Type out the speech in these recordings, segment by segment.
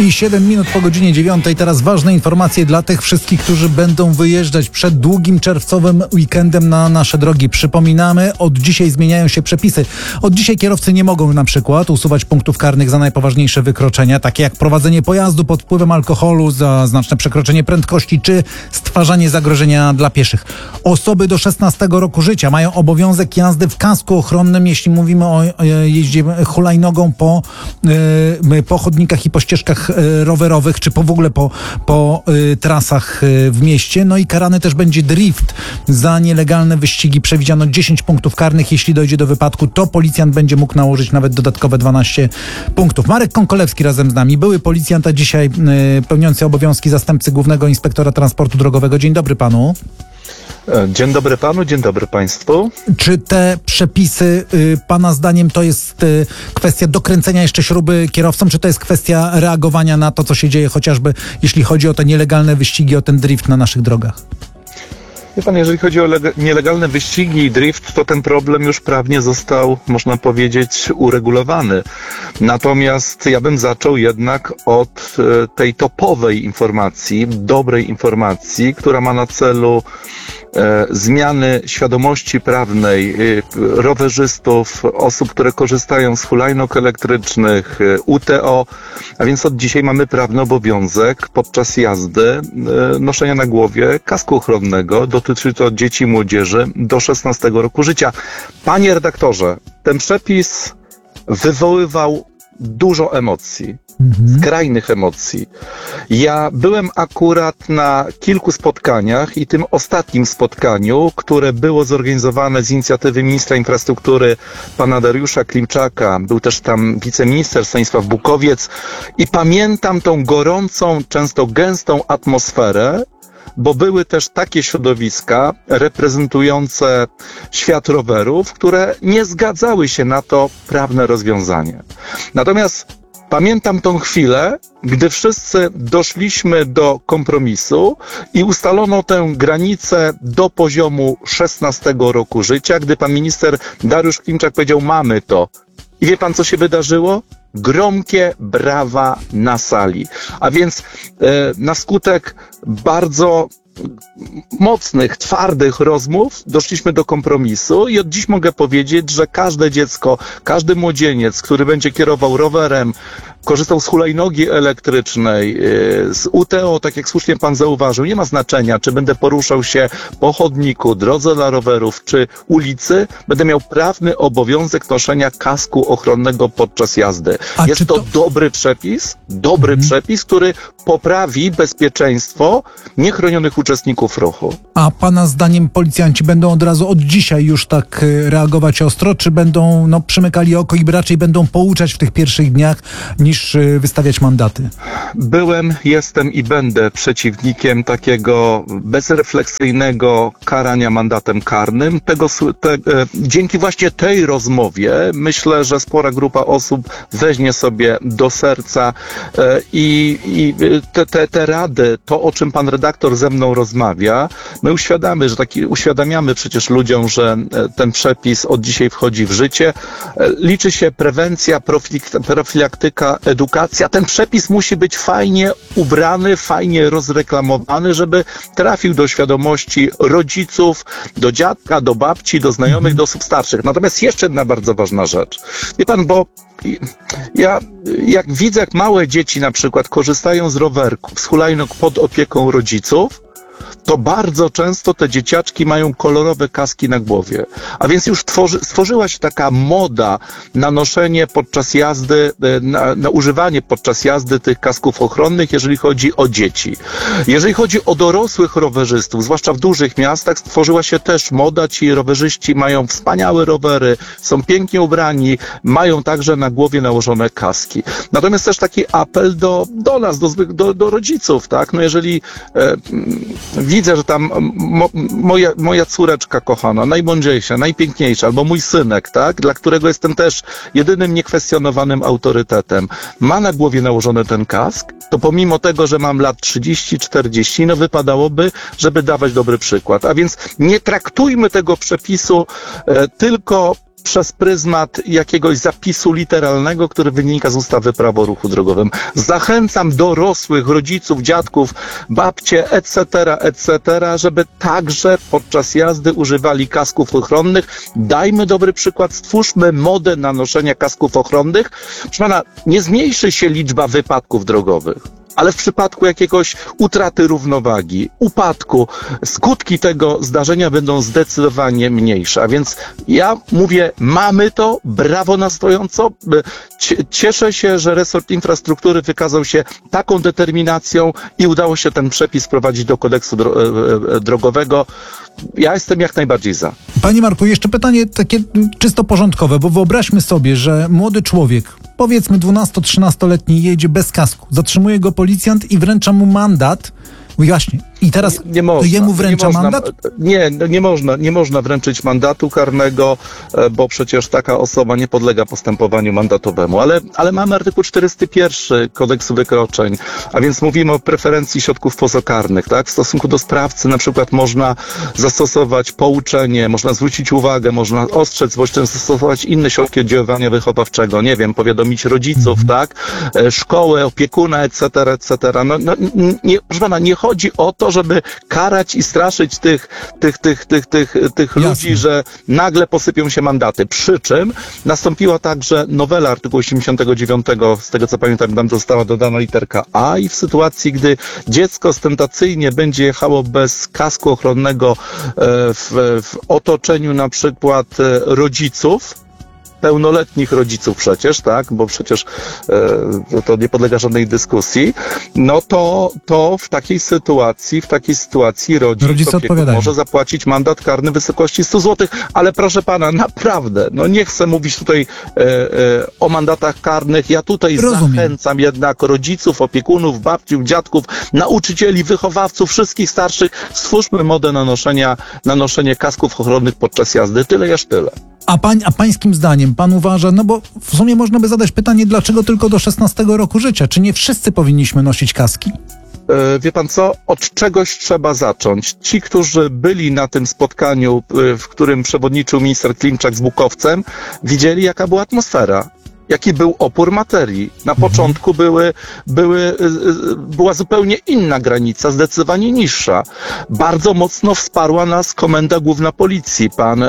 I 7 minut po godzinie 9. Teraz ważne informacje dla tych wszystkich, którzy będą wyjeżdżać przed długim czerwcowym weekendem na nasze drogi. Przypominamy, od dzisiaj zmieniają się przepisy. Od dzisiaj kierowcy nie mogą na przykład usuwać punktów karnych za najpoważniejsze wykroczenia, takie jak prowadzenie pojazdu pod wpływem alkoholu, za znaczne przekroczenie prędkości czy stwarzanie zagrożenia dla pieszych. Osoby do 16 roku życia mają obowiązek jazdy w kasku ochronnym, jeśli mówimy o jeździe hulajnogą po chodnikach i po ścieżkach rowerowych, czy w ogóle po trasach w mieście. No i karany też będzie drift. Za nielegalne wyścigi przewidziano 10 punktów karnych. Jeśli dojdzie do wypadku, to policjant będzie mógł nałożyć nawet dodatkowe 12 punktów. Marek Konkolewski razem z nami, były policjant, a dzisiaj pełniący obowiązki zastępcy Głównego Inspektora Transportu Drogowego. Dzień dobry panu. Dzień dobry panu, dzień dobry państwu. Czy te przepisy pana zdaniem to jest kwestia dokręcenia jeszcze śruby kierowcom, czy to jest kwestia reagowania na to, co się dzieje, chociażby jeśli chodzi o te nielegalne wyścigi, o ten drift na naszych drogach? Wie pan, jeżeli chodzi o nielegalne wyścigi i drift, to ten problem już prawnie został, można powiedzieć, uregulowany. Natomiast ja bym zaczął jednak od tej topowej informacji, dobrej informacji, która ma na celu zmiany świadomości prawnej rowerzystów, osób, które korzystają z hulajnóg elektrycznych, UTO, a więc od dzisiaj mamy prawny obowiązek podczas jazdy noszenia na głowie kasku ochronnego. Dotyczy to dzieci i młodzieży do 16 roku życia. Panie redaktorze, ten przepis wywoływał dużo emocji. Skrajnych emocji. Ja byłem akurat na kilku spotkaniach i tym ostatnim spotkaniu, które było zorganizowane z inicjatywy ministra infrastruktury pana Dariusza Klimczaka, był też tam wiceminister Stanisław Bukowiec i pamiętam tą gorącą, często gęstą atmosferę, bo były też takie środowiska reprezentujące świat rowerów, które nie zgadzały się na to prawne rozwiązanie. Natomiast pamiętam tą chwilę, gdy wszyscy doszliśmy do kompromisu i ustalono tę granicę do poziomu 16 roku życia, gdy pan minister Dariusz Klimczak powiedział: mamy to. I wie pan, co się wydarzyło? Gromkie brawa na sali. A więc na skutek bardzo mocnych, twardych rozmów doszliśmy do kompromisu i od dziś mogę powiedzieć, że każde dziecko, każdy młodzieniec, który będzie kierował rowerem, korzystał z hulajnogi elektrycznej, z UTO, tak jak słusznie pan zauważył, nie ma znaczenia, czy będę poruszał się po chodniku, drodze dla rowerów, czy ulicy, będę miał prawny obowiązek noszenia kasku ochronnego podczas jazdy. Jest to dobry przepis, który poprawi bezpieczeństwo niechronionych uczestników ruchu. A pana zdaniem policjanci będą od razu od dzisiaj już tak reagować ostro, czy będą przymykali oko i raczej będą pouczać w tych pierwszych dniach niż wystawiać mandaty? Byłem, jestem i będę przeciwnikiem takiego bezrefleksyjnego karania mandatem karnym. Dzięki właśnie tej rozmowie myślę, że spora grupa osób weźmie sobie do serca i te rady, to o czym pan redaktor ze mną rozmawia, my uświadamiamy przecież ludziom, że ten przepis od dzisiaj wchodzi w życie. Liczy się prewencja, profilaktyka, edukacja. Ten przepis musi być fajnie ubrany, fajnie rozreklamowany, żeby trafił do świadomości rodziców, do dziadka, do babci, do znajomych, do osób starszych. Natomiast jeszcze jedna bardzo ważna rzecz. Wie pan, bo ja jak widzę, jak małe dzieci na przykład korzystają z rowerków, z hulajnóg pod opieką rodziców, to bardzo często te dzieciaczki mają kolorowe kaski na głowie. A więc już stworzyła się taka moda na noszenie podczas jazdy, na używanie podczas jazdy tych kasków ochronnych, jeżeli chodzi o dzieci. Jeżeli chodzi o dorosłych rowerzystów, zwłaszcza w dużych miastach, stworzyła się też moda. Ci rowerzyści mają wspaniałe rowery, są pięknie ubrani, mają także na głowie nałożone kaski. Natomiast też taki apel do nas, do rodziców, tak? No jeżeli widzę, że tam moja córeczka kochana, najmądrzejsza, najpiękniejsza, albo mój synek, tak, dla którego jestem też jedynym niekwestionowanym autorytetem, ma na głowie nałożony ten kask, to pomimo tego, że mam lat 30-40, no wypadałoby, żeby dawać dobry przykład. A więc nie traktujmy tego przepisu tylko przez pryzmat jakiegoś zapisu literalnego, który wynika z ustawy Prawo o ruchu drogowym. Zachęcam dorosłych, rodziców, dziadków, babcie, etc., żeby także podczas jazdy używali kasków ochronnych. Dajmy dobry przykład, stwórzmy modę na noszenie kasków ochronnych. Proszę pana, nie zmniejszy się liczba wypadków drogowych, ale w przypadku jakiegoś utraty równowagi, upadku, skutki tego zdarzenia będą zdecydowanie mniejsze. A więc ja mówię, mamy to, brawo na stojąco. Cieszę się, że resort infrastruktury wykazał się taką determinacją i udało się ten przepis wprowadzić do kodeksu drogowego. Ja jestem jak najbardziej za. Panie Marku, jeszcze pytanie takie czysto porządkowe, bo wyobraźmy sobie, że młody człowiek, powiedzmy 12-13-letni, jedzie bez kasku. Zatrzymuje go policjant i wręcza mu mandat. Właśnie. I teraz nie można, to jemu wręcza mandat? Nie można wręczyć mandatu karnego, bo przecież taka osoba nie podlega postępowaniu mandatowemu. Ale mamy artykuł 401 kodeksu wykroczeń, a więc mówimy o preferencji środków pozakarnych, tak? W stosunku do sprawcy na przykład można zastosować pouczenie, można zwrócić uwagę, można ostrzec, bądź też zastosować inne środki oddziaływania wychowawczego, nie wiem, powiadomić rodziców, tak? Szkołę, opiekuna, etc. Proszę pana, nie chodzi o to, żeby karać i straszyć tych ludzi, że nagle posypią się mandaty. Przy czym nastąpiła także nowela artykułu 89, z tego co pamiętam, tam została dodana literka A i w sytuacji, gdy dziecko ostentacyjnie będzie jechało bez kasku ochronnego w otoczeniu na przykład rodziców, pełnoletnich rodziców przecież, tak, bo przecież to nie podlega żadnej dyskusji, no to w takiej sytuacji rodzic może zapłacić mandat karny w wysokości 100 zł, ale proszę pana, naprawdę, no nie chcę mówić tutaj o mandatach karnych, ja tutaj zachęcam jednak rodziców, opiekunów, babciów, dziadków, nauczycieli, wychowawców, wszystkich starszych, stwórzmy modę na noszenie kasków ochronnych podczas jazdy, tyle. A pańskim zdaniem, pan uważa, no bo w sumie można by zadać pytanie, dlaczego tylko do 16 roku życia? Czy nie wszyscy powinniśmy nosić kaski? Wie pan co? Od czegoś trzeba zacząć. Ci, którzy byli na tym spotkaniu, w którym przewodniczył minister Klimczak z Bukowcem, widzieli, jaka była atmosfera. Jaki był opór materii. Na początku była zupełnie inna granica, zdecydowanie niższa. Bardzo mocno wsparła nas Komenda Główna Policji,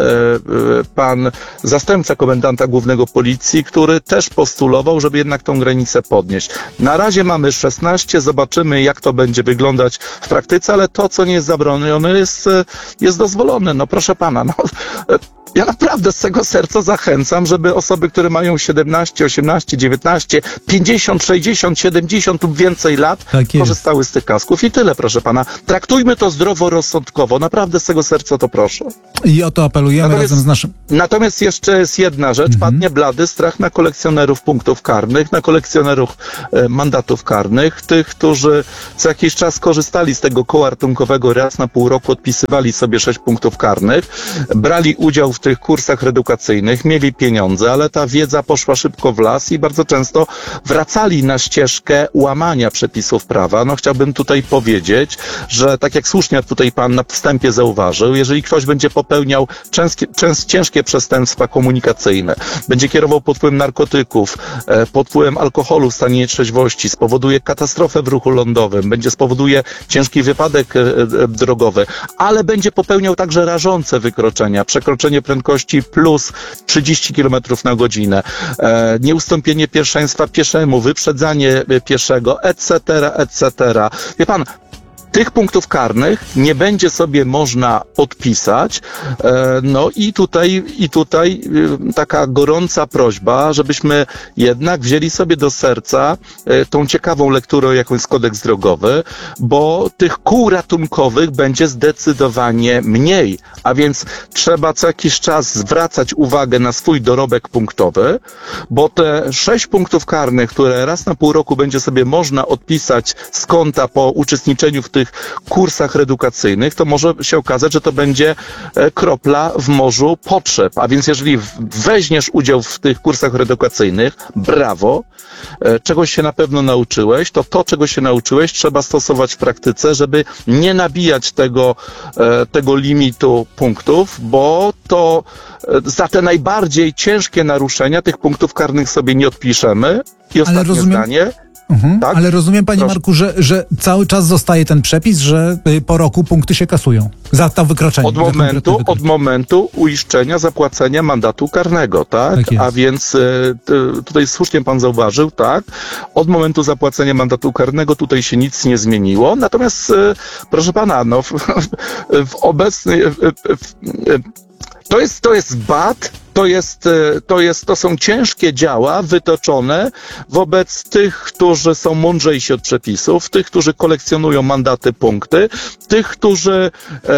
pan zastępca komendanta głównego Policji, który też postulował, żeby jednak tą granicę podnieść. Na razie mamy 16, zobaczymy, jak to będzie wyglądać w praktyce, ale to, co nie jest zabronione, jest dozwolone. No proszę pana, ja naprawdę z całego serca zachęcam, żeby osoby, które mają 17, 18, 19, 50, 60, 70 lub więcej lat, korzystały z tych kasków. I tyle, proszę pana. Traktujmy to zdroworozsądkowo. Naprawdę z całego serca to proszę. I o to apelujemy razem z naszym... Natomiast jeszcze jest jedna rzecz. Padnie blady strach na kolekcjonerów punktów karnych, na kolekcjonerów mandatów karnych, tych, którzy co jakiś czas korzystali z tego koła ratunkowego, raz na pół roku odpisywali sobie 6 punktów karnych, brali udział w tych kursach reedukacyjnych, mieli pieniądze, ale ta wiedza poszła szybko w las i bardzo często wracali na ścieżkę łamania przepisów prawa. No chciałbym tutaj powiedzieć, że tak jak słusznie tutaj pan na wstępie zauważył, jeżeli ktoś będzie popełniał ciężkie przestępstwa komunikacyjne, będzie kierował pod wpływem narkotyków, pod wpływem alkoholu w stanie nietrzeźwości, spowoduje katastrofę w ruchu lądowym, spowoduje ciężki wypadek drogowy, ale będzie popełniał także rażące wykroczenia, przekroczenie prędkości plus 30 km na godzinę, nieustąpienie pierwszeństwa pieszemu, wyprzedzanie pieszego, etc. Wie pan, tych punktów karnych nie będzie sobie można odpisać. No i tutaj taka gorąca prośba, żebyśmy jednak wzięli sobie do serca tą ciekawą lekturę, jaką jest kodeks drogowy, bo tych kół ratunkowych będzie zdecydowanie mniej, a więc trzeba co jakiś czas zwracać uwagę na swój dorobek punktowy, bo te 6 punktów karnych, które raz na pół roku będzie sobie można odpisać z konta po uczestniczeniu w tych tych kursach reedukacyjnych, to może się okazać, że to będzie kropla w morzu potrzeb. A więc jeżeli weźmiesz udział w tych kursach reedukacyjnych, brawo, czegoś się na pewno nauczyłeś, to czego się nauczyłeś, trzeba stosować w praktyce, żeby nie nabijać tego limitu punktów, bo to za te najbardziej ciężkie naruszenia tych punktów karnych sobie nie odpiszemy. I ostatnie zdanie. Tak? Ale rozumiem, panie Marku, że cały czas zostaje ten przepis, że po roku punkty się kasują za to wykroczenie. Od momentu uiszczenia zapłacenia mandatu karnego, tak? A więc tutaj słusznie pan zauważył, tak? Od momentu zapłacenia mandatu karnego tutaj się nic nie zmieniło. Natomiast, proszę pana, no, w obecnej... To jest bat, to są ciężkie działa wytoczone wobec tych, którzy są mądrzejsi od przepisów, tych, którzy kolekcjonują mandaty, punkty, tych, którzy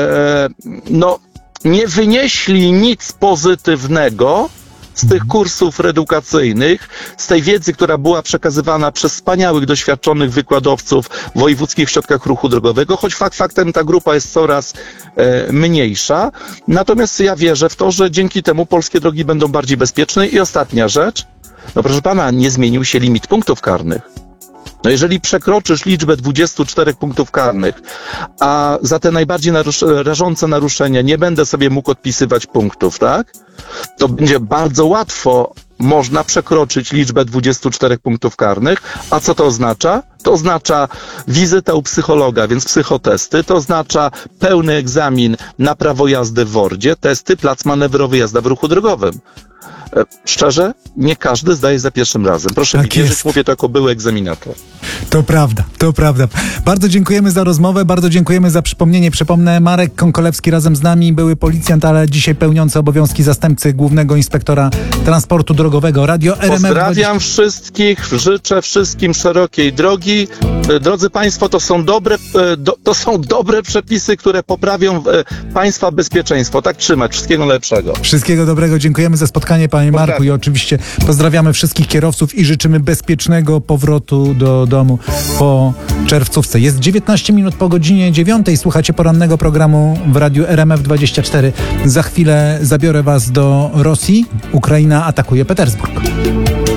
nie wynieśli nic pozytywnego z tych kursów reedukacyjnych, z tej wiedzy, która była przekazywana przez wspaniałych, doświadczonych wykładowców w wojewódzkich ośrodkach ruchu drogowego, choć faktem ta grupa jest coraz mniejsza. Natomiast ja wierzę w to, że dzięki temu polskie drogi będą bardziej bezpieczne. I ostatnia rzecz, no proszę pana, nie zmienił się limit punktów karnych. No jeżeli przekroczysz liczbę 24 punktów karnych, a za te najbardziej rażące naruszenia nie będę sobie mógł odpisywać punktów, tak? To będzie bardzo łatwo można przekroczyć liczbę 24 punktów karnych. A co to oznacza? To oznacza wizytę u psychologa, więc psychotesty. To oznacza pełny egzamin na prawo jazdy w WORD-zie, testy, plac manewrowy, jazda w ruchu drogowym. Szczerze, nie każdy zdaje za pierwszym razem. Proszę mi wierzyć, mówię to jako były egzaminator. To prawda, to prawda. Bardzo dziękujemy za rozmowę, bardzo dziękujemy za przypomnienie. Przypomnę, Marek Konkolewski razem z nami, były policjant, ale dzisiaj pełniący obowiązki zastępcy głównego inspektora transportu drogowego. Radio RMF. Pozdrawiam wszystkich, życzę wszystkim szerokiej drogi. Drodzy Państwo, to są dobre przepisy, które poprawią Państwa bezpieczeństwo. Tak trzymać. Wszystkiego lepszego. Wszystkiego dobrego. Dziękujemy za spotkanie, panie Marku, i oczywiście pozdrawiamy wszystkich kierowców i życzymy bezpiecznego powrotu do domu po czerwcówce. Jest 19 minut po godzinie 9. Słuchacie porannego programu w radiu RMF24. Za chwilę zabiorę was do Rosji. Ukraina atakuje Petersburg.